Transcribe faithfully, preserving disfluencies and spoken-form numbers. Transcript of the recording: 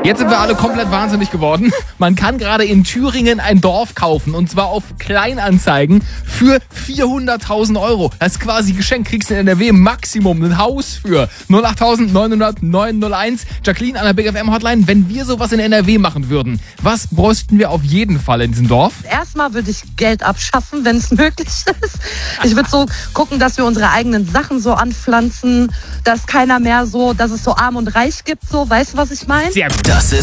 Jetzt sind wir alle komplett wahnsinnig geworden. Man kann gerade in Thüringen ein Dorf kaufen und zwar auf Kleinanzeigen für vierhunderttausend Euro. Das ist quasi Geschenk, kriegst du in N R W Maximum ein Haus für null acht neun null null neun null eins. Jacqueline an der Big F M Hotline, wenn wir sowas in N R W machen würden, was bräuchten wir auf jeden Fall in diesem Dorf? Erstmal würde ich Geld abschaffen, wenn es möglich ist. Ich würde so gucken, dass wir unsere eigenen Sachen so anpflanzen, dass keiner mehr so, dass es so arm und reich gibt, so, weißt du, was ich meine? Sehr gut. Das ist